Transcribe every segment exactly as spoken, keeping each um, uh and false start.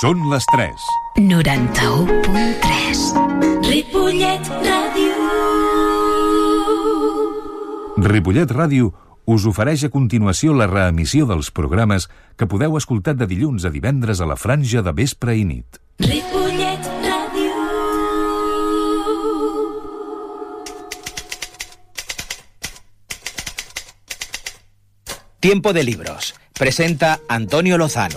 Són les tres. noranta-u punt tres. Ripollet Ràdio. Ripollet Ràdio us ofereix a continuació la reemissió dels programes que podeu escoltar de dilluns a divendres a la franja de vespre i nit. Ripollet Ràdio. Tiempo de libros. Presenta Antonio Lozano.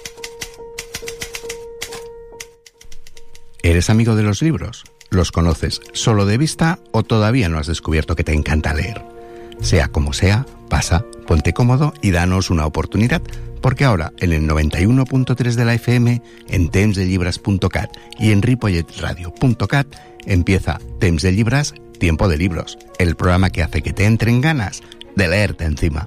¿Eres amigo de los libros? ¿Los conoces solo de vista o todavía no has descubierto que te encanta leer? Sea como sea, pasa, ponte cómodo y danos una oportunidad, porque ahora en el noventa y uno punto tres de la F M, en temps de llibres punto cat y en ripollet radio punto cat empieza Temps de Llibres, Tiempo de Libros, el programa que hace que te entren ganas de leerte encima.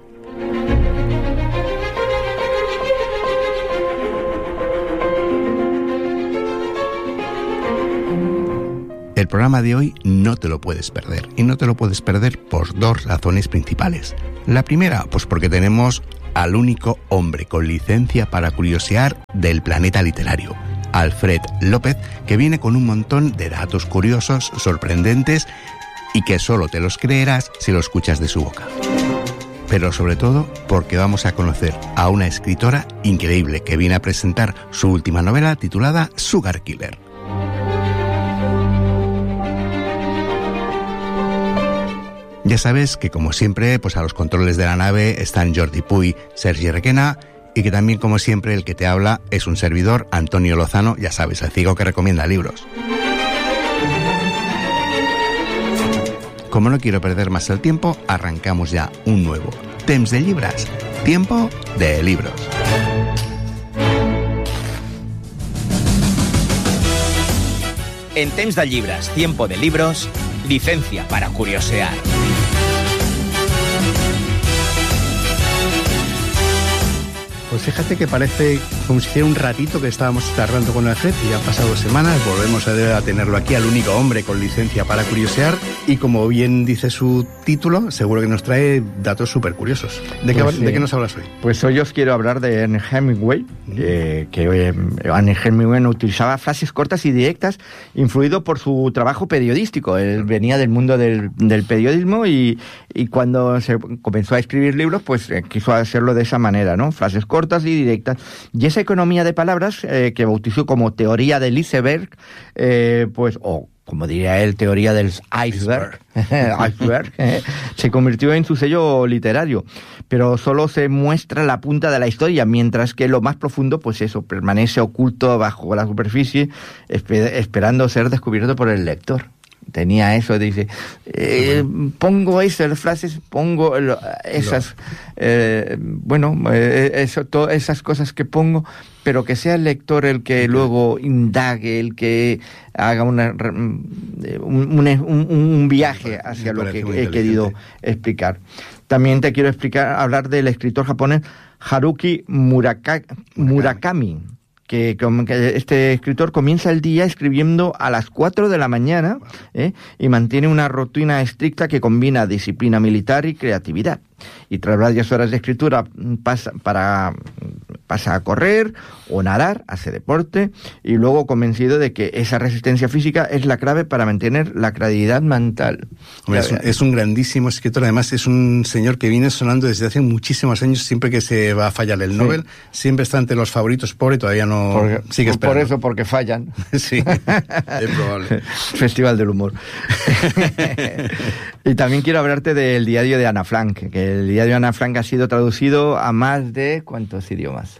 El programa de hoy no te lo puedes perder, y no te lo puedes perder por dos razones principales. La primera, pues porque tenemos al único hombre con licencia para curiosear del planeta literario, Alfred López, que viene con un montón de datos curiosos, sorprendentes, y que solo te los creerás si lo escuchas de su boca. Pero sobre todo porque vamos a conocer a una escritora increíble que viene a presentar su última novela titulada Sugar Killer. Ya sabes que, como siempre, pues a los controles de la nave están Jordi Puy, Sergi Requena, y que también, como siempre, el que te habla es un servidor, Antonio Lozano, ya sabes, el ciego que recomienda libros. Como no quiero perder más el tiempo, arrancamos ya un nuevo Temps de Llibres, Tiempo de Libros. En Temps de Llibres, Tiempo de Libros, licencia para curiosear. Pues fíjate que parece como si hiciera un ratito que estábamos tardando con Alfred y ya han pasado semanas, volvemos a tenerlo aquí, al único hombre con licencia para curiosear, y como bien dice su título, seguro que nos trae datos súper curiosos. ¿De, pues qué, sí. ¿De qué nos hablas hoy? Pues hoy os quiero hablar de Ernest Hemingway, eh, que eh, Ernest Hemingway utilizaba frases cortas y directas, influido por su trabajo periodístico. Él venía del mundo del, del periodismo y, y cuando se comenzó a escribir libros, pues eh, quiso hacerlo de esa manera, ¿no? Frases cortas y directas. Y esa economía de palabras, eh, que bautizó como teoría del iceberg, eh, pues, o como diría él, teoría del iceberg, iceberg eh, se convirtió en su sello literario. Pero solo se muestra la punta de la historia, mientras que lo más profundo, pues eso, permanece oculto bajo la superficie, esper- esperando ser descubierto por el lector. Tenía eso, dice, eh, pongo esas frases, pongo lo, esas, eh, bueno, eh, eso, todas esas cosas que pongo, pero que sea el lector el que luego indague, el que haga una, un, un, un, un viaje hacia lo que he querido explicar. También te quiero explicar, hablar del escritor japonés Haruki Muraka, Murakami. Que, que este escritor comienza el día escribiendo a las cuatro de la mañana, ¿eh? y mantiene una rutina estricta que combina disciplina militar y creatividad. Y tras varias horas de escritura pasa, para, pasa a correr o nadar, hace deporte, y luego convencido de que esa resistencia física es la clave para mantener la claridad mental. Hombre, es, un, es un grandísimo escritor, además es un señor que viene sonando desde hace muchísimos años, siempre que se va a fallar el Nobel, sí. siempre está entre los favoritos, pobre, todavía no porque, sigue esperando. Por eso, porque fallan. Sí, es probable. Festival del humor. Y también quiero hablarte del diario de Ana Frank, que el diario de Ana Frank ha sido traducido a más de... ¿cuántos idiomas?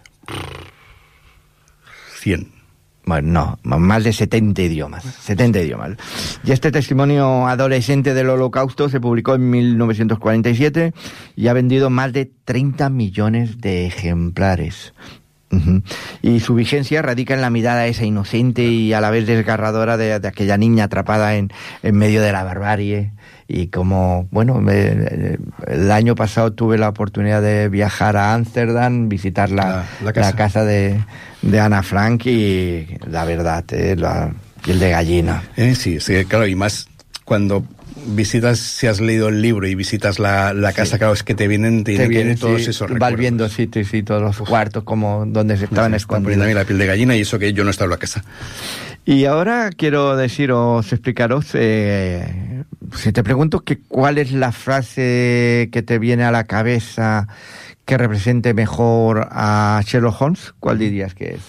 cien. Bueno, no, más de setenta idiomas. setenta idiomas. Y este testimonio adolescente del Holocausto se publicó en mil novecientos cuarenta y siete y ha vendido más de treinta millones de ejemplares. Uh-huh. Y su vigencia radica en la mirada esa inocente y a la vez desgarradora de, de aquella niña atrapada en, en medio de la barbarie. Y como, bueno, me, el año pasado tuve la oportunidad de viajar a Ámsterdam, visitar la, la, la, casa. la casa de, de Ana Frank, y la verdad, eh, la piel de gallina. Eh, sí, sí, claro, y más cuando visitas, si has leído el libro y visitas la, la casa, sí. claro, es que te vienen, te te vienen viene, todos sí, esos vas recuerdos. viendo sitios y todos los cuartos como donde se estaban sí, escondidos. Poniendo a mí la piel de gallina, y eso que yo no he estado en la casa. Y ahora quiero deciros, explicaros, eh, si te pregunto que cuál es la frase que te viene a la cabeza que represente mejor a Sherlock Holmes, ¿cuál dirías que es?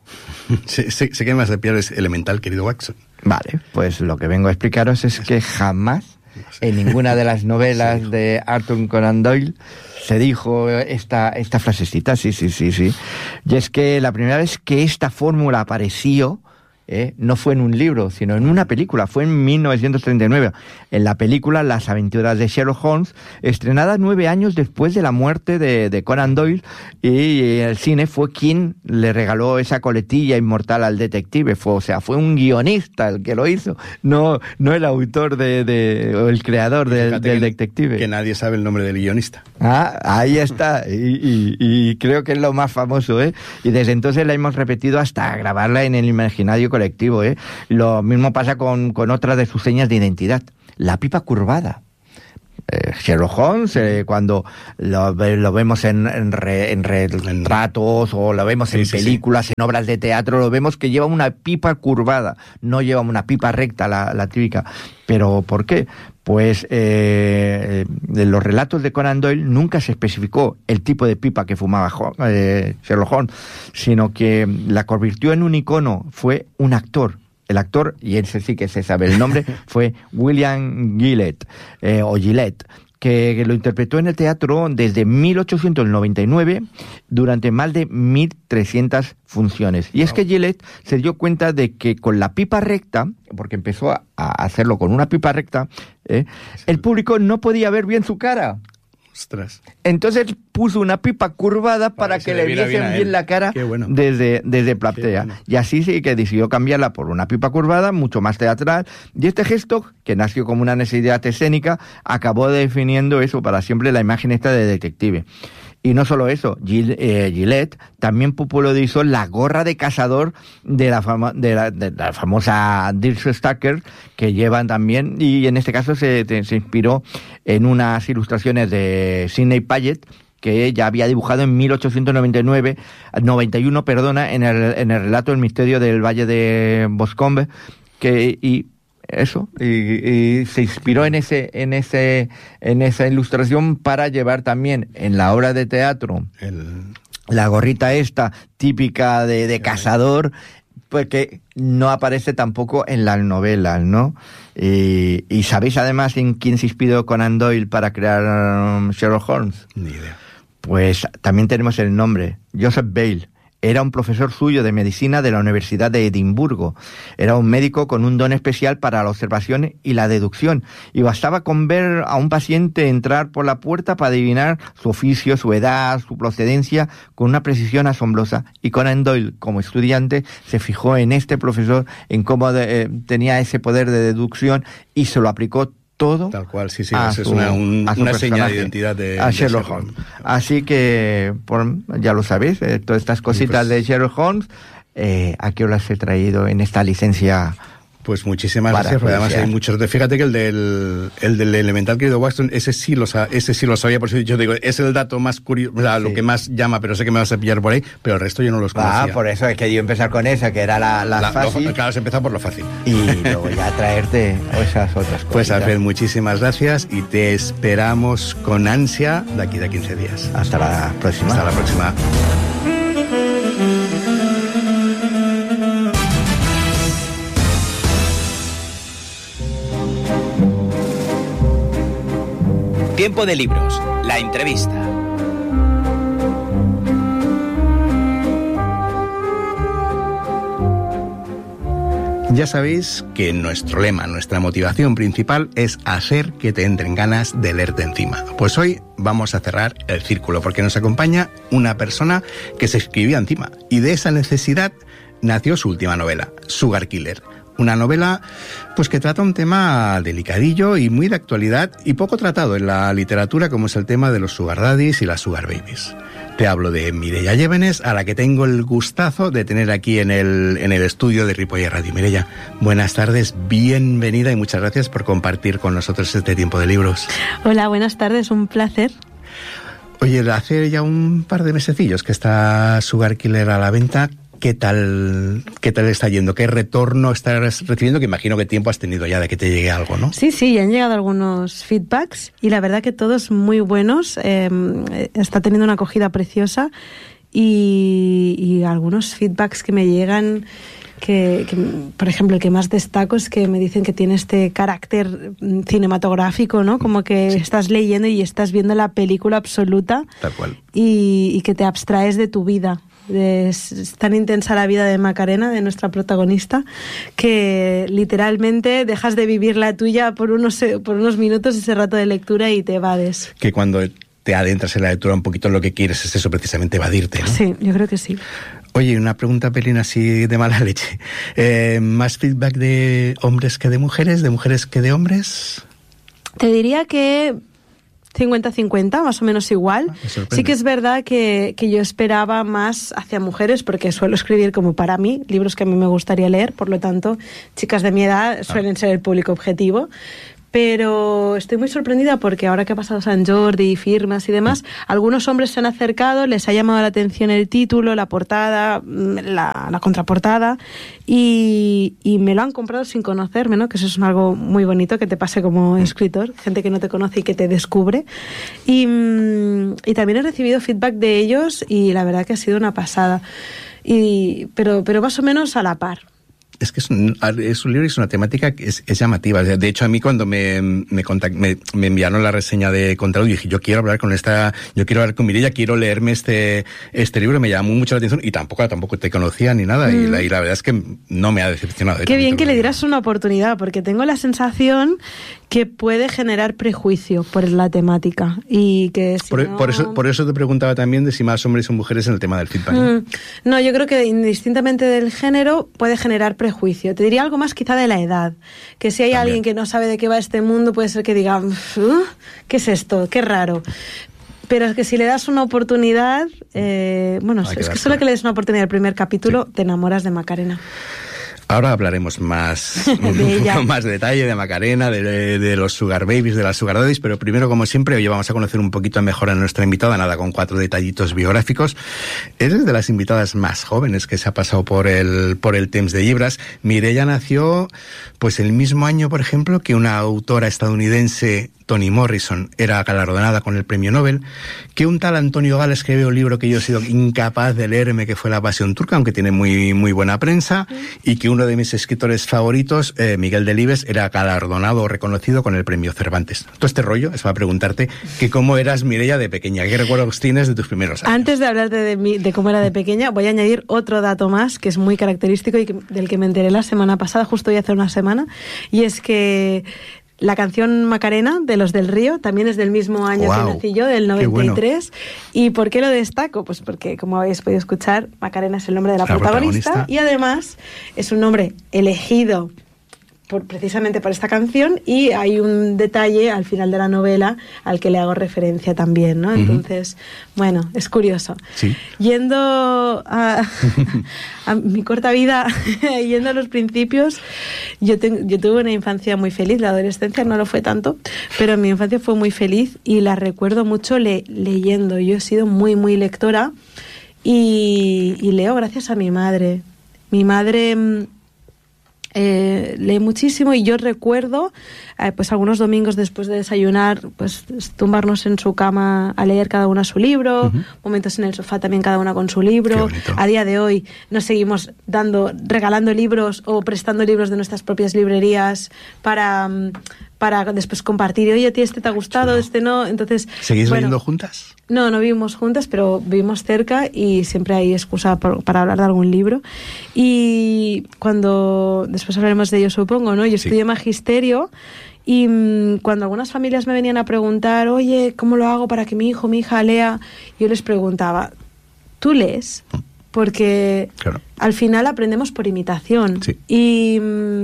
Sé, sé, sé que más de piel es elemental, querido Watson. Vale, pues lo que vengo a explicaros es que jamás en ninguna de las novelas sí. de Arthur Conan Doyle se dijo esta, esta frasecita, sí, sí, sí, sí. Y es que la primera vez que esta fórmula apareció, ¿eh? no fue en un libro, sino en una película, fue en mil novecientos treinta y nueve, en la película Las aventuras de Sherlock Holmes, estrenada nueve años después de la muerte de, de Conan Doyle, y el cine fue quien le regaló esa coletilla inmortal al detective, fue, o sea, fue un guionista el que lo hizo, no, no el autor de, de o el creador del, del que, detective. Que nadie sabe el nombre del guionista. Ah, ahí está, y, y, y creo que es lo más famoso, ¿eh? Y desde entonces la hemos repetido hasta grabarla en el imaginario colectivo, ¿eh? Lo mismo pasa con, con otras de sus señas de identidad. La pipa curvada. Eh, Sherlock Holmes, eh, cuando lo, lo vemos en, en, re, en retratos o lo vemos en sí, películas, sí, sí. en obras de teatro, lo vemos que lleva una pipa curvada, no lleva una pipa recta, la, la típica. ¿Pero por qué? Pues eh, en los relatos de Conan Doyle nunca se especificó el tipo de pipa que fumaba eh, Sherlock Holmes, sino que la convirtió en un icono, fue un actor. El actor, y ese sí que se sabe el nombre, fue William Gillette, eh, o Gillette, que, que lo interpretó en el teatro desde mil ochocientos noventa y nueve durante más de mil trescientas funciones. Y es que Gillette se dio cuenta de que con la pipa recta, porque empezó a, a hacerlo con una pipa recta, eh, el público no podía ver bien su cara. Ostras. Entonces puso una pipa curvada para, para que, que le viesen bien, bien la cara bueno. desde, desde platea. Bueno. Y así sí que decidió cambiarla por una pipa curvada, mucho más teatral. Y este gesto, que nació como una necesidad escénica, acabó definiendo eso para siempre, la imagen esta de detective. Y no solo eso, Gillette, eh, Gillette también popularizó la gorra de cazador de la, fama, de la, de la famosa Dirk Stacker, que llevan también, y en este caso se, se inspiró en unas ilustraciones de Sidney Paget, que ya había dibujado en mil ochocientos noventa y nueve, noventa y uno, perdona, en el, en el relato El misterio del Valle de Boscombe, que... y eso y, y se inspiró en ese en ese en esa ilustración para llevar también en la obra de teatro el... la gorrita esta típica de, de cazador, pues que no aparece tampoco en las novelas, ¿no? Y, y ¿sabéis además en quién se inspiró Conan Doyle para crear um, Sherlock Holmes? Ni idea. Pues también tenemos el nombre, Joseph Bale. Era un profesor suyo de medicina de la Universidad de Edimburgo. Era un médico con un don especial para la observación y la deducción. Y bastaba con ver a un paciente entrar por la puerta para adivinar su oficio, su edad, su procedencia, con una precisión asombrosa. Y Conan Doyle, como estudiante, se fijó en este profesor, en cómo de, eh, tenía ese poder de deducción y se lo aplicó todo. Tal cual, sí, sí, es su, una, un, una señal de identidad de, a Sherlock, de Sherlock Holmes. Así que, por, ya lo sabéis, eh, todas estas cositas pues, de Sherlock Holmes, eh, aquí os las he traído en esta licencia. Pues muchísimas gracias, porque además hay muchos. Fíjate que el del, el del elemental, querido Watson, ese sí lo, ese sí lo sabía, por eso yo digo, es el dato más curioso, o sea, sí. lo que más llama, pero sé que me vas a pillar por ahí, pero el resto yo no los conocía. Ah, por eso es que yo empezar con esa, que era la, la, la fácil. Lo, claro, has empezado por lo fácil. Y luego ya traerte esas otras cosas. Pues Alfred, muchísimas gracias y te esperamos con ansia de aquí a quince días. Hasta la próxima. Hasta la próxima. Tiempo de libros, la entrevista. Ya sabéis que nuestro lema, nuestra motivación principal es hacer que te entren ganas de leerte encima. Pues hoy vamos a cerrar el círculo porque nos acompaña una persona que se escribía encima y de esa necesidad nació su última novela, Sugar Killer. Una novela pues que trata un tema delicadillo y muy de actualidad y poco tratado en la literatura, como es el tema de los sugar daddies y las sugar babies. Te hablo de Mireia Llévenes, a la que tengo el gustazo de tener aquí en el, en el estudio de Ripollet Radio. Mireia, buenas tardes, bienvenida y muchas gracias por compartir con nosotros este tiempo de libros. Hola, buenas tardes, un placer. Oye, hace ya un par de mesecillos que está Sugar Killer a la venta. ¿Qué tal, qué tal está yendo? ¿Qué retorno estás recibiendo? Que imagino que tiempo has tenido ya de que te llegue algo, ¿no? Sí, sí, ya han llegado algunos feedbacks y la verdad que todos muy buenos. Eh, está teniendo una acogida preciosa y, y algunos feedbacks que me llegan... Que, que, por ejemplo, el que más destaco es que me dicen que tiene este carácter cinematográfico, ¿no? Como que sí. Estás leyendo y estás viendo la película absoluta. Tal cual. Y, y que te abstraes de tu vida. Es, es tan intensa la vida de Macarena, de nuestra protagonista, que literalmente dejas de vivir la tuya por unos, por unos minutos, ese rato de lectura, y te evades. Que cuando te adentras en la lectura un poquito lo que quieres es eso, precisamente evadirte, ¿no? Sí, yo creo que sí. Oye, una pregunta, Pelín, así de mala leche. Eh, ¿Más feedback de hombres que de mujeres? ¿De mujeres que de hombres? Te diría que cincuenta cincuenta, más o menos igual. Ah, sí que es verdad que, que yo esperaba más hacia mujeres, porque suelo escribir como para mí, libros que a mí me gustaría leer, por lo tanto, chicas de mi edad suelen ah. ser el público objetivo. Pero estoy muy sorprendida porque ahora que ha pasado San Jordi, firmas y demás, algunos hombres se han acercado, les ha llamado la atención el título, la portada, la, la contraportada, y, y me lo han comprado sin conocerme, ¿no? Que eso es algo muy bonito que te pase como escritor, gente que no te conoce y que te descubre. Y, y también he recibido feedback de ellos y la verdad que ha sido una pasada. Y, pero, pero más o menos a la par. Es que es un, es un libro y es una temática que es, es llamativa. De hecho, a mí cuando me, me, contact, me, me enviaron la reseña de Contraluz, dije, yo quiero hablar con esta, yo quiero hablar con Mireia, quiero leerme este, este libro, me llamó mucho la atención y tampoco, tampoco te conocía ni nada. Mm. Y, la, y la verdad es que no me ha decepcionado. Qué bien que le dieras una oportunidad, porque tengo la sensación que puede generar prejuicio por la temática. Y que si por, no... por, eso, por eso te preguntaba también de si más hombres o mujeres en el tema del feedback. ¿no? Mm. No, yo creo que indistintamente del género puede generar prejuicio. Te diría algo más quizá de la edad, que si hay También. alguien que no sabe de qué va este mundo, puede ser que diga, ¿qué es esto? Qué raro. Pero es que si le das una oportunidad, eh, bueno, hay es que, que solo que le des una oportunidad al primer capítulo, sí. te enamoras de Macarena. Ahora hablaremos más, con más detalle de Macarena, de, de, de los Sugar Babies, de las Sugar Daddies, pero primero, como siempre, hoy vamos a conocer un poquito mejor a nuestra invitada, nada, con cuatro detallitos biográficos. Eres de las invitadas más jóvenes que se ha pasado por el, por el Temps de Llibres. Mireia nació, pues, el mismo año, por ejemplo, que una autora estadounidense, Toni Morrison, era galardonada con el premio Nobel, que un tal Antonio Gala escribió un libro que yo he sido incapaz de leerme, que fue La Pasión Turca, aunque tiene muy, muy buena prensa, y que uno de mis escritores favoritos, eh, Miguel Delibes, era galardonado o reconocido con el premio Cervantes. Todo este rollo es para preguntarte que cómo eras, Mireia, de pequeña, qué recuerdos tienes de tus primeros años. Antes de hablarte de, de, de cómo era de pequeña, voy a añadir otro dato más que es muy característico y que, del que me enteré la semana pasada, justo hoy hace una semana, y es que la canción Macarena, de Los del Río, también es del mismo año wow, que nací yo, del noventa y tres. Bueno. ¿Y por qué lo destaco? Pues porque, como habéis podido escuchar, Macarena es el nombre de la, la protagonista, protagonista y además es un nombre elegido por, precisamente por esta canción, y hay un detalle al final de la novela al que le hago referencia también, ¿no? Entonces, uh-huh. bueno, es curioso. Sí. Yendo a, a mi corta vida, yendo a los principios, yo, te, yo tuve una infancia muy feliz, la adolescencia no lo fue tanto, pero mi infancia fue muy feliz y la recuerdo mucho le, leyendo. Yo he sido muy, muy lectora y, y leo gracias a mi madre. Mi madre... Eh, lee muchísimo y yo recuerdo eh, pues algunos domingos después de desayunar pues tumbarnos en su cama a leer cada una su libro, uh-huh. momentos en el sofá también cada una con su libro. A día de hoy nos seguimos dando, regalando libros o prestando libros de nuestras propias librerías para, para después compartir. Oye, ¿a ti este te ha gustado? Chulo. Este no. Entonces, ¿seguís bueno, leyendo juntas? No, no vivimos juntas, pero vivimos cerca y siempre hay excusa por, para hablar de algún libro. Y cuando, después hablaremos de ello, supongo, ¿no? Yo estudié sí. magisterio y mmm, cuando algunas familias me venían a preguntar, oye, ¿cómo lo hago para que mi hijo, mi hija lea? Yo les preguntaba, ¿tú lees? porque claro. al final aprendemos por imitación. Sí. Y,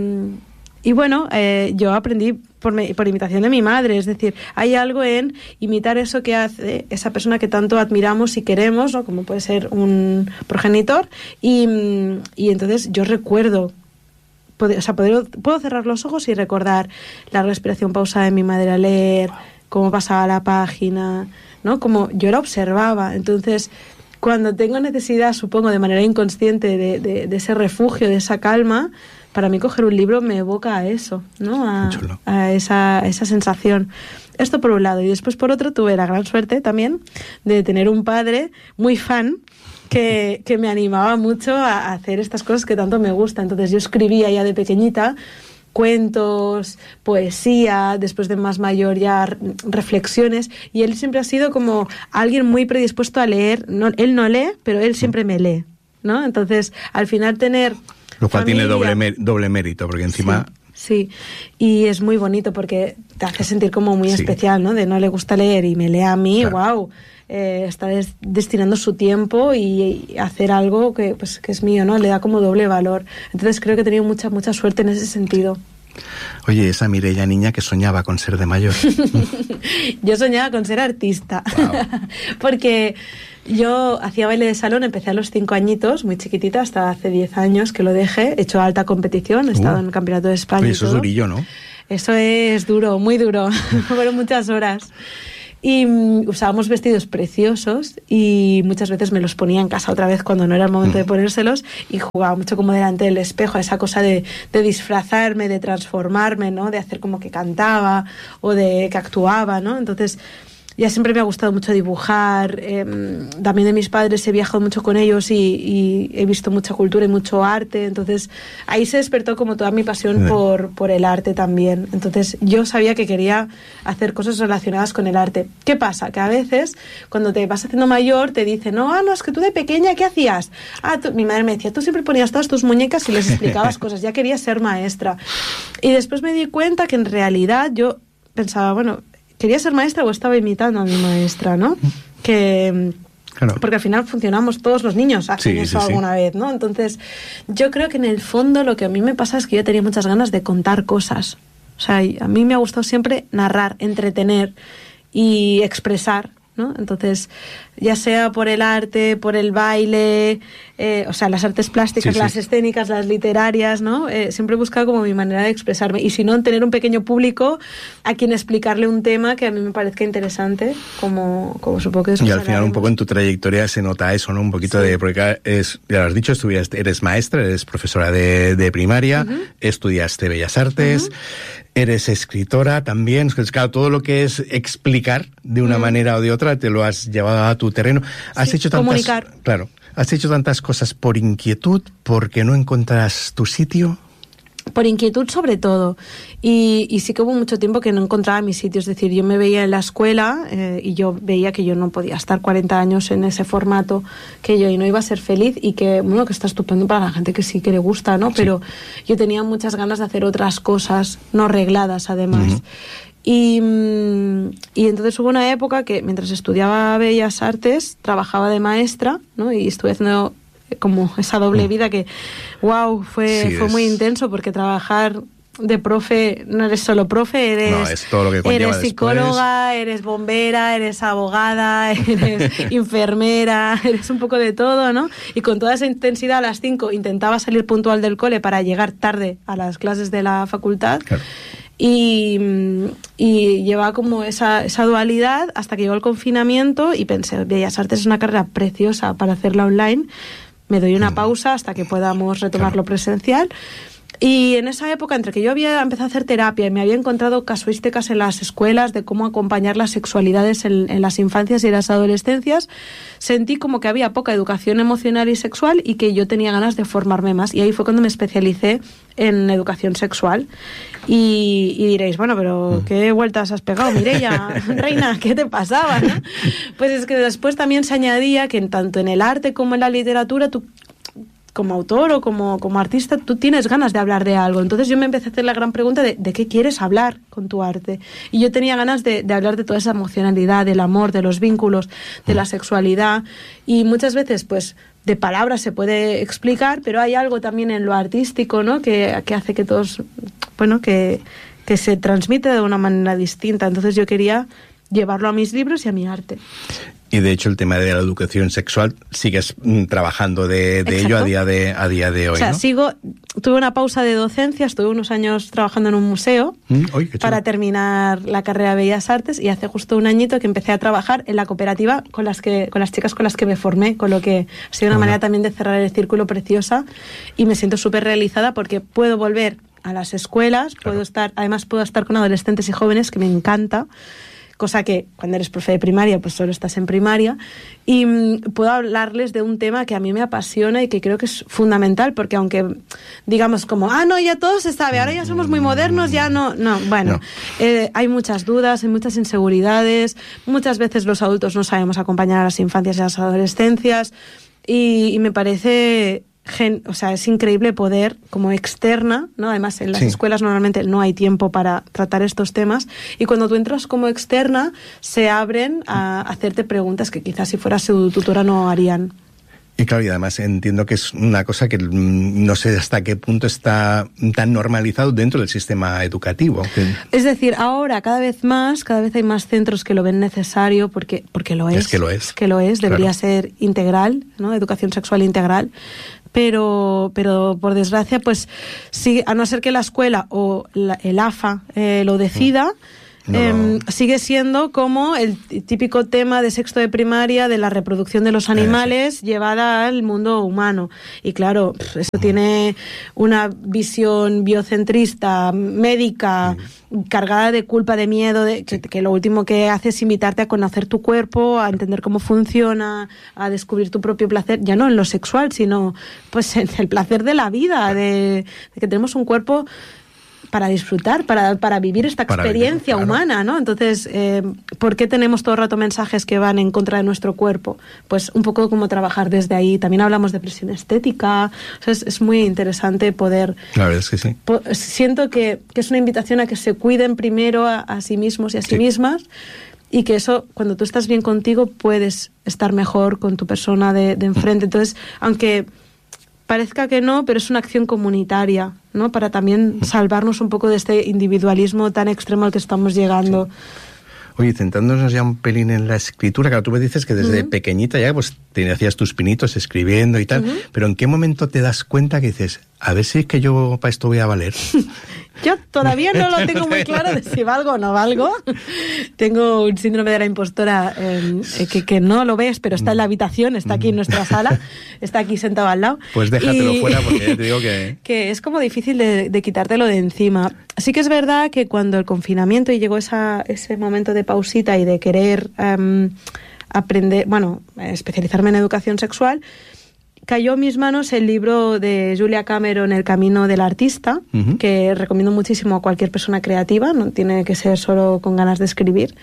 y bueno, eh, yo aprendí por, me, por imitación de mi madre, es decir, hay algo en imitar eso que hace esa persona que tanto admiramos y queremos, ¿no? Como puede ser un progenitor, y, y entonces yo recuerdo, poder, o sea, poder, puedo cerrar los ojos y recordar la respiración pausada de mi madre al leer, cómo pasaba la página, ¿no? Como yo la observaba. Entonces, cuando tengo necesidad, supongo, de manera inconsciente de, de, de ese refugio, de esa calma, para mí coger un libro me evoca a eso, ¿no? A, a, esa, a esa sensación. Esto por un lado. Y después, por otro, tuve la gran suerte también de tener un padre muy fan que, que me animaba mucho a hacer estas cosas que tanto me gustan. Entonces yo escribía ya de pequeñita cuentos, poesía, después de más mayor ya reflexiones, y él siempre ha sido como alguien muy predispuesto a leer. No, él no lee, pero él siempre me lee, ¿no? Entonces, al final tener... Lo cual familia, tiene doble, mer- doble mérito, porque encima... Sí, sí, y es muy bonito porque te hace sentir como muy sí. especial, ¿no? De no le gusta leer y me lee a mí, claro. wow, eh, está des- destinando su tiempo y, y hacer algo que, pues, que es mío, ¿no? Le da como doble valor. Entonces creo que he tenido mucha, mucha suerte en ese sentido. Oye, esa Mireia niña que soñaba con ser de mayor. Yo soñaba con ser artista. Wow. Porque yo hacía baile de salón, empecé a los cinco añitos, muy chiquitita, hasta hace diez años que lo dejé. He hecho alta competición, he estado uh. en el Campeonato de España. Oye, eso es durillo, ¿no? Eso es duro, muy duro. Fueron muchas horas. Y um, usábamos vestidos preciosos y muchas veces me los ponía en casa otra vez cuando no era el momento mm. de ponérselos, y jugaba mucho como delante del espejo, esa cosa de, de disfrazarme, de transformarme, ¿no? De hacer como que cantaba o de que actuaba, ¿no? Entonces ya siempre me ha gustado mucho dibujar. Eh, también de mis padres he viajado mucho con ellos y, y he visto mucha cultura y mucho arte. Entonces ahí se despertó como toda mi pasión por, por el arte también. Entonces yo sabía que quería hacer cosas relacionadas con el arte. ¿Qué pasa? Que a veces cuando te vas haciendo mayor te dicen, no, ah, no, es que tú de pequeña, ¿qué hacías? Ah, tú, mi madre me decía, tú siempre ponías todas tus muñecas y les explicabas cosas, ya querías ser maestra. Y después me di cuenta que en realidad yo pensaba, bueno, ¿quería ser maestra o estaba imitando a mi maestra, no? Que... Claro. Porque al final funcionamos, todos los niños hacen sí, eso sí, alguna sí. vez, ¿no? Entonces, yo creo que en el fondo lo que a mí me pasa es que yo tenía muchas ganas de contar cosas. O sea, a mí me ha gustado siempre narrar, entretener y expresar, ¿no? Entonces, ya sea por el arte, por el baile, eh, o sea, las artes plásticas, sí, las sí. escénicas, las literarias, ¿no? Eh, siempre he buscado como mi manera de expresarme. Y si no, tener un pequeño público a quien explicarle un tema que a mí me parezca interesante, como, como supongo que después y al final un poco en tu trayectoria se nota eso, ¿no? Un poquito sí. de... Porque es, ya lo has dicho, estudiaste, eres maestra, eres profesora de, de primaria, uh-huh. estudiaste Bellas Artes... Uh-huh. Eres escritora también, claro, todo lo que es explicar de una mm. manera o de otra te lo has llevado a tu terreno. Has sí, hecho tantas, comunicar. Claro, has hecho tantas cosas por inquietud, porque no encuentras tu sitio. Por inquietud sobre todo, y, y sí que hubo mucho tiempo que no encontraba mi sitio, es decir, yo me veía en la escuela eh, y yo veía que yo no podía estar cuarenta años en ese formato, que yo y no iba a ser feliz, y que, bueno, que está estupendo para la gente que sí que le gusta, ¿no? Sí. Pero yo tenía muchas ganas de hacer otras cosas, no regladas además. Uh-huh. Y, y entonces hubo una época que mientras estudiaba Bellas Artes trabajaba de maestra, ¿no? Y estuve haciendo como esa doble vida que, wow, fue, sí, fue es... muy intenso, porque trabajar de profe, no eres solo profe, eres, no, es todo lo que conlleva eres psicóloga, después. Eres bombera, eres abogada, eres enfermera, eres un poco de todo, ¿no? Y con toda esa intensidad a las cinco intentaba salir puntual del cole para llegar tarde a las clases de la facultad. Claro. Y, y llevaba como esa, esa dualidad hasta que llegó el confinamiento y pensé, Bellas Artes es una carrera preciosa para hacerla online, me doy una pausa hasta que podamos retomarlo presencial. Y en esa época, entre que yo había empezado a hacer terapia y me había encontrado casuísticas en las escuelas de cómo acompañar las sexualidades en, en las infancias y las adolescencias, sentí como que había poca educación emocional y sexual y que yo tenía ganas de formarme más. Y ahí fue cuando me especialicé en educación sexual. Y, y diréis, bueno, pero ¿qué vueltas has pegado, Mireia? Reina, ¿qué te pasaba, ¿no? Pues es que después también se añadía que tanto en el arte como en la literatura tú, como autor o como, como artista, tú tienes ganas de hablar de algo. Entonces yo me empecé a hacer la gran pregunta de, de qué quieres hablar con tu arte. Y yo tenía ganas de, de hablar de toda esa emocionalidad, del amor, de los vínculos, de la sexualidad. Y muchas veces, pues, de palabras se puede explicar, pero hay algo también en lo artístico, ¿no? Que, que hace que todos, bueno, que, que se transmite de una manera distinta. Entonces yo quería llevarlo a mis libros y a mi arte. Y de hecho el tema de la educación sexual sigues mm, trabajando de, de ello a día de, a día de hoy, o sea, ¿no? sigo, tuve una pausa de docencia, estuve unos años trabajando en un museo Mm, oye, qué chulo. para terminar la carrera de Bellas Artes, y hace justo un añito que empecé a trabajar en la cooperativa con las que con las chicas con las que me formé, con lo que ha sido una Ajá. manera también de cerrar el círculo preciosa, y me siento súper realizada porque puedo volver a las escuelas, Claro. puedo estar, además puedo estar con adolescentes y jóvenes, que me encanta, cosa que cuando eres profe de primaria pues solo estás en primaria, y mm, puedo hablarles de un tema que a mí me apasiona y que creo que es fundamental, porque aunque digamos como, ah, no, ya todo se sabe, ahora ya somos muy modernos, ya no, no, bueno, No. eh, hay muchas dudas, hay muchas inseguridades, muchas veces los adultos no sabemos acompañar a las infancias y a las adolescencias, y, y me parece... Gen, o sea, es increíble poder, como externa, ¿no? Además, en las Sí. escuelas normalmente no hay tiempo para tratar estos temas, y cuando tú entras como externa, se abren a hacerte preguntas que quizás si fueras su tutora no harían. Y claro, y además entiendo que es una cosa que mm, no sé hasta qué punto está tan normalizado dentro del sistema educativo. Que- Es decir, ahora cada vez más, cada vez hay más centros que lo ven necesario, porque, porque lo es. Es que lo es. que lo es, debería Claro. ser integral, ¿no? Educación sexual integral. Pero, pero por desgracia, pues sí, a no ser que la escuela o la- el A F A eh, lo decida, No. em, sigue siendo como el t- típico tema de sexto de primaria de la reproducción de los animales llevada al mundo humano. Y claro, pf, eso tiene una visión biocentrista, médica, cargada de culpa, de miedo, de, que, que lo último que hace es invitarte a conocer tu cuerpo, a entender cómo funciona, a descubrir tu propio placer, ya no en lo sexual, sino pues en el placer de la vida, de, de que tenemos un cuerpo para disfrutar, para, para vivir esta Para vivir, experiencia claro. humana, ¿no? Entonces, eh, ¿por qué tenemos todo el rato mensajes que van en contra de nuestro cuerpo? Pues un poco como trabajar desde ahí. También hablamos de presión estética. O sea, es, es muy interesante poder... La verdad es que sí. po- siento que, que es una invitación a que se cuiden primero a, a sí mismos y a sí, Sí. mismas, y que eso, cuando tú estás bien contigo, puedes estar mejor con tu persona de, de enfrente. Entonces, aunque parezca que no, pero es una acción comunitaria, ¿no? Para también salvarnos un poco de este individualismo tan extremo al que estamos llegando. Oye, centrándonos ya un pelín en la escritura, claro, tú me dices que desde Ujú. pequeñita ya pues te hacías tus pinitos escribiendo y tal, Ujú. pero ¿en qué momento te das cuenta que dices, a ver si es que yo para esto voy a valer? Yo todavía no lo tengo muy claro de si valgo o no valgo. Tengo un síndrome de la impostora eh, eh, que, que no lo ves, pero está en la habitación, está aquí en nuestra sala, está aquí sentado al lado. Pues déjatelo Y- fuera porque ya te digo que... que es como difícil de, de quitártelo de encima. Sí que es verdad que cuando el confinamiento y llegó esa, ese momento de pausita y de querer em, aprender, bueno, especializarme en educación sexual, cayó en mis manos el libro de Julia Cameron, El camino del artista, Ujú. que recomiendo muchísimo a cualquier persona creativa, no tiene que ser solo con ganas de escribir.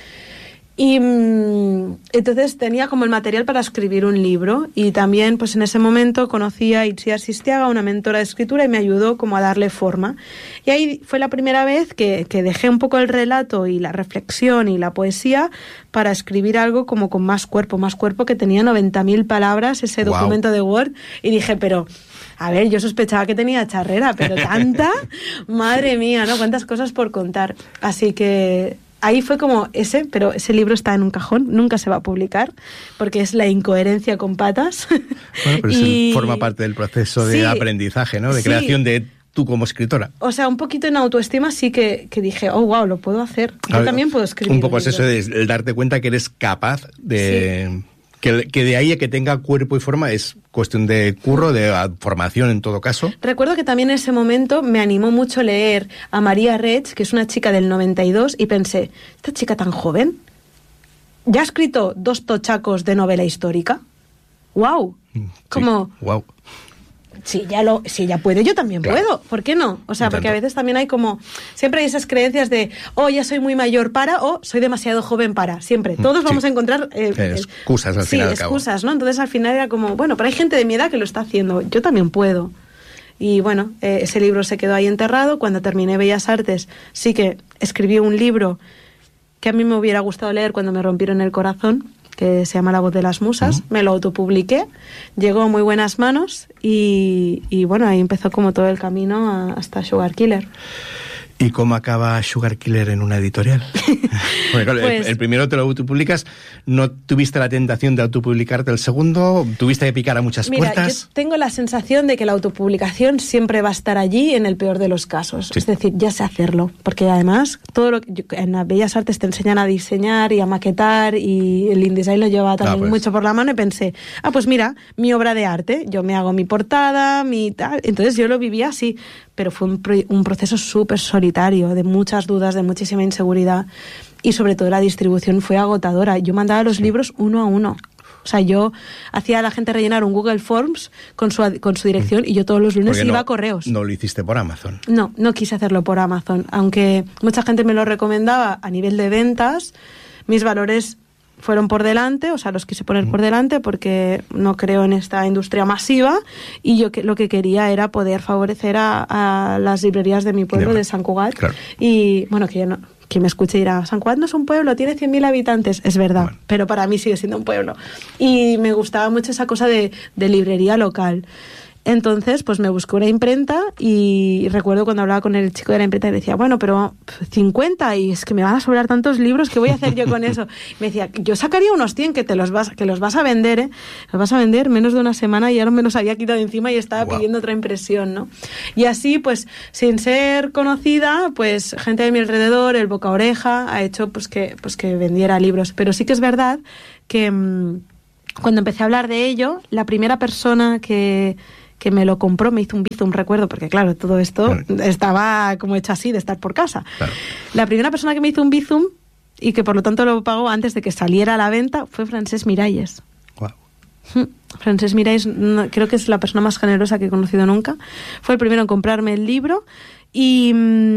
Y mm, entonces tenía como el material para escribir un libro, y también pues en ese momento conocí a Itziar Sistiaga, una mentora de escritura, y me ayudó como a darle forma. Y ahí fue la primera vez que, que dejé un poco el relato y la reflexión y la poesía para escribir algo como con más cuerpo, más cuerpo, que tenía noventa mil palabras ese Guau. documento de Word, y dije, pero... A ver, yo sospechaba que tenía charrera, pero tanta, madre mía, ¿no? Cuántas cosas por contar. Así que ahí fue como ese, pero ese libro está en un cajón, nunca se va a publicar, porque es la incoherencia con patas. Bueno, pero Y- eso forma parte del proceso de Sí, aprendizaje, ¿no? De sí. creación de tú como escritora. O sea, un poquito en autoestima sí que, que dije, oh, wow, lo puedo hacer. Yo Claro, también puedo escribir. Un poco un es eso libro. de el darte cuenta que eres capaz de... Que, que de ahí a que tenga cuerpo y forma es cuestión de curro, de ah, formación en todo caso. Recuerdo que también en ese momento me animó mucho leer a María Reig, que es una chica del noventa y dos, y pensé, ¿esta chica tan joven ya ha escrito dos tochacos de novela histórica? ¡Wow! Como, Wow. si ya lo, si ella puede, yo también Claro. puedo. ¿Por qué no? O sea, Intento. porque a veces también hay como, siempre hay esas creencias de, oh, ya soy muy mayor para, o soy demasiado joven para. Siempre. Todos Sí. vamos a encontrar eh, Eh, excusas al sí, fin y al cabo. excusas, ¿no? Entonces al final era como, bueno, pero hay gente de mi edad que lo está haciendo. Yo también puedo. Y bueno, eh, ese libro se quedó ahí enterrado. Cuando terminé Bellas Artes, sí que escribí un libro que a mí me hubiera gustado leer cuando me rompieron el corazón. que se llama La voz de las musas. Uh-huh. Me lo autopubliqué, llegó a muy buenas manos y, y bueno, ahí empezó como todo el camino a, hasta Sugar Killer. ¿Y cómo acaba Sugar Killer en una editorial? Bueno, claro, pues, el, el primero te lo autopublicas, ¿no tuviste la tentación de autopublicarte el segundo? ¿Tuviste que picar a muchas mira, puertas? Yo tengo la sensación de que la autopublicación siempre va a estar allí en el peor de los casos. Sí. Es decir, ya sé hacerlo, porque además todo lo que, en las Bellas Artes te enseñan a diseñar y a maquetar y el InDesign lo lleva también ah, pues. mucho por la mano y pensé, ah, pues mira, mi obra de arte, yo me hago mi portada, mi tal, entonces yo lo vivía así, pero fue un, pro, un proceso súper solitario, de muchas dudas, de muchísima inseguridad y sobre todo la distribución fue agotadora. Yo mandaba los sí. libros uno a uno. O sea, yo hacía a la gente rellenar un Google Forms con su, con su dirección y yo todos los lunes iba no, a correos. ¿No lo hiciste por Amazon? No, no quise hacerlo por Amazon. Aunque mucha gente me lo recomendaba a nivel de ventas, mis valores fueron por delante, o sea, los quise poner por delante porque no creo en esta industria masiva y yo que, lo que quería era poder favorecer a, a las librerías de mi pueblo, de, de Sant Cugat. Claro. Y, bueno, que yo no... Quien me escuche dirá, Sant Cugat no es un pueblo, tiene cien mil habitantes. Es verdad, bueno. pero para mí sigue siendo un pueblo. Y me gustaba mucho esa cosa de, de librería local. Entonces, pues me busqué una imprenta y recuerdo cuando hablaba con el chico de la imprenta y le decía, bueno, pero cincuenta y es que me van a sobrar tantos libros, ¿qué voy a hacer yo con eso? Y me decía, yo sacaría unos cien que te los vas, que los vas a vender, ¿eh? Los vas a vender menos de una semana y ya no me los había quitado de encima y estaba wow. pidiendo otra impresión, ¿no? Y así, pues, sin ser conocida, pues gente de mi alrededor, el boca a oreja, ha hecho pues que, pues que vendiera libros. Pero sí que es verdad que mmm, cuando empecé a hablar de ello, la primera persona que que me lo compró, me hizo un bizum, recuerdo, porque claro, todo esto claro. estaba como hecho así, de estar por casa. Claro. La primera persona que me hizo un bizum, y que por lo tanto lo pagó antes de que saliera a la venta, fue Francesc Miralles. Wow. Francesc Miralles, no, creo que es la persona más generosa que he conocido nunca. Fue el primero en comprarme el libro, y,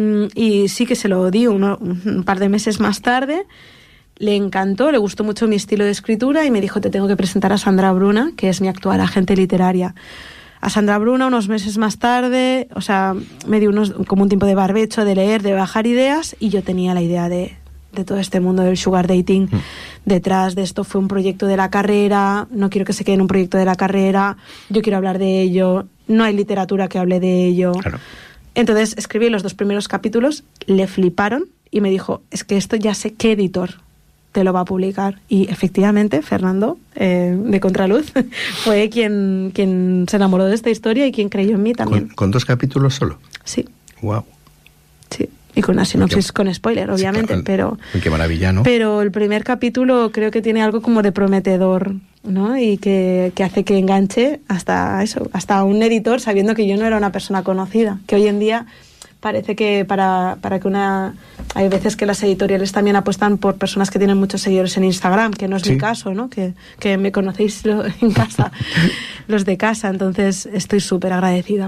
y sí que se lo di uno, un par de meses más tarde. Le encantó, le gustó mucho mi estilo de escritura, y me dijo, te tengo que presentar a Sandra Bruna, que es mi actual agente literaria. A Sandra Bruna unos meses más tarde, o sea, me dio unos, como un tiempo de barbecho, de leer, de bajar ideas, y yo tenía la idea de, de todo este mundo del sugar dating. Mm. Detrás de esto fue un proyecto de la carrera, no quiero que se quede en un proyecto de la carrera, yo quiero hablar de ello, no hay literatura que hable de ello. Claro. Entonces escribí los dos primeros capítulos, le fliparon y me dijo, es que esto ya sé qué editor te lo va a publicar. Y efectivamente, Fernando, eh, de Contraluz, fue quien, quien se enamoró de esta historia y quien creyó en mí también. ¿Con, con dos capítulos solo? Sí. Wow. Sí. Y con una sinopsis qué, con spoiler, obviamente, sí, claro, pero... Qué maravilla, ¿no? Pero el primer capítulo creo que tiene algo como de prometedor, ¿no? Y que, que hace que enganche hasta eso, hasta un editor, sabiendo que yo no era una persona conocida, que hoy en día... Parece que para, para que una... Hay veces que las editoriales también apuestan por personas que tienen muchos seguidores en Instagram, que no es sí. mi caso, ¿no? Que, que me conocéis en casa, los de casa. Entonces estoy súper agradecida.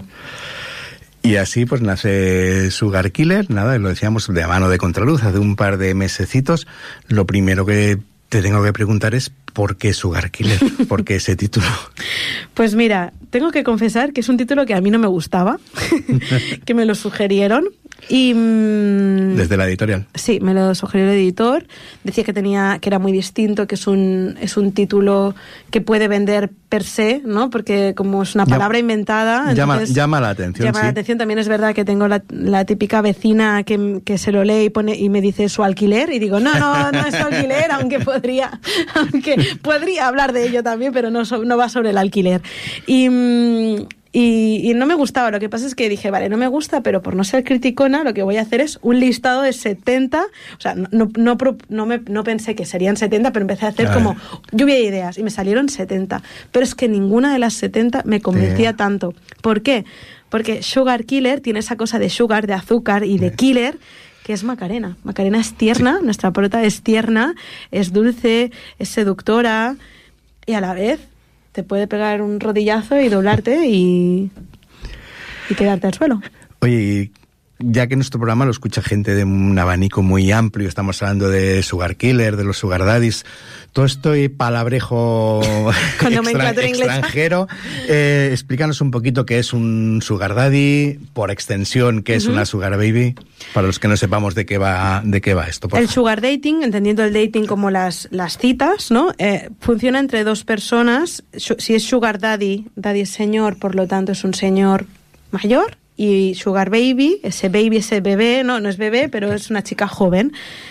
Y así pues nace Sugar Killer, nada, lo decíamos de mano de Contraluz, hace un par de mesecitos. Lo primero que te tengo que preguntar es ¿por qué Sugar Killer? ¿Por qué ese título? Pues mira, tengo que confesar que es un título que a mí no me gustaba, que me lo sugirieron. Y, mmm, ¿desde la editorial? Sí, me lo sugirió el editor. Decía que tenía que era muy distinto, que es un es un título que puede vender per se, ¿no? Porque como es una palabra llama, inventada... Llama, llama la atención, Llama sí. la atención. También es verdad que tengo la, la típica vecina que, que se lo lee y, pone, y me dice su alquiler, y digo, no, no, no es su alquiler, aunque podría aunque podría hablar de ello también, pero no, no va sobre el alquiler. Y... Mmm, Y, y no me gustaba, lo que pasa es que dije, vale, no me gusta, pero por no ser criticona, lo que voy a hacer es un listado de setenta, o sea, no, no, no, no, me, no pensé que serían setenta, pero empecé a hacer a como lluvia de ideas, y me salieron setenta, pero es que ninguna de las setenta me convencía eh. tanto. ¿Por qué? Porque Sugar Killer tiene esa cosa de sugar, de azúcar, y de eh. killer, que es Macarena. Macarena es tierna, sí. Nuestra prota es tierna, es dulce, es seductora, y a la vez te puede pegar un rodillazo y doblarte y, y quedarte al suelo. Oye, ya que nuestro programa lo escucha gente de un abanico muy amplio, estamos hablando de Sugar Killer, de los Sugar Daddies, todo esto y palabrejo extra, extranjero, eh, explícanos un poquito qué es un Sugar Daddy, por extensión, qué es uh-huh. una Sugar Baby, para los que no sepamos de qué va, de qué va esto. El Sugar Dating, entendiendo el dating como las, las citas, ¿no? Eh, funciona entre dos personas. Si es Sugar Daddy, Daddy es señor, por lo tanto es un señor mayor, y Sugar Baby, ese baby, ese bebé, no, no es bebé, pero es una chica joven.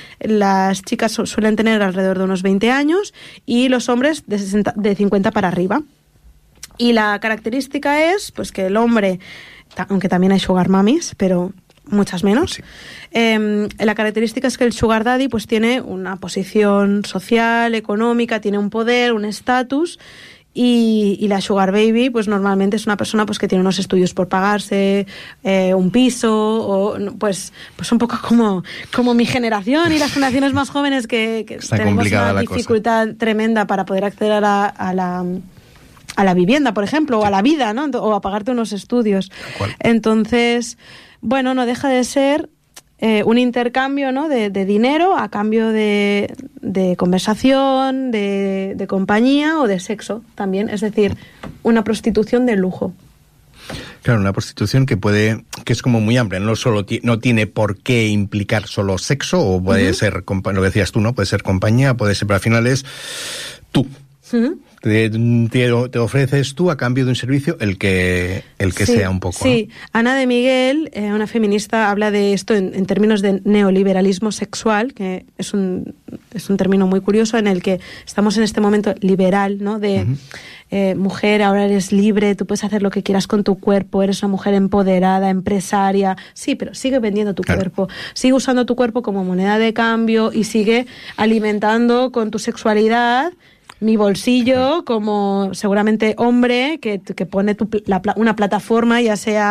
Las chicas su- suelen tener alrededor de unos veinte años y los hombres de, sesenta, de cincuenta para arriba. Y la característica es pues que el hombre, ta- aunque también hay Sugar Mummies, pero muchas menos, sí. eh, la característica es que el Sugar Daddy pues tiene una posición social, económica, tiene un poder, un estatus. Y, y la Sugar Baby, pues normalmente es una persona pues que tiene unos estudios por pagarse, eh, un piso, o pues, pues un poco como, como mi generación y las generaciones más jóvenes que, que tenemos una dificultad cosa. tremenda para poder acceder a la, a la a la vivienda, por ejemplo, o a la vida, ¿no? O a pagarte unos estudios. Entonces, bueno, no deja de ser Eh, un intercambio, ¿no? de, de dinero a cambio de, de conversación, de, de compañía o de sexo también. Es decir, una prostitución de lujo. Claro, una prostitución que puede, que es como muy amplia, no solo ti, no tiene por qué implicar solo sexo, o puede uh-huh. ser, lo que decías tú, ¿no? Puede ser compañía, puede ser, pero al final es tú. Uh-huh. Te, te, te ofreces tú a cambio de un servicio el que el que sí, sea un poco. Sí, ¿no? Ana de Miguel, eh, una feminista, habla de esto en, en términos de neoliberalismo sexual, que es un, es un término muy curioso en el que estamos en este momento liberal, ¿no? De uh-huh. eh, mujer, ahora eres libre, tú puedes hacer lo que quieras con tu cuerpo, eres una mujer empoderada, empresaria. Sí, pero sigue vendiendo tu claro. cuerpo, sigue usando tu cuerpo como moneda de cambio y sigue alimentando con tu sexualidad mi bolsillo como seguramente hombre que, que pone tu, la, una plataforma, ya sea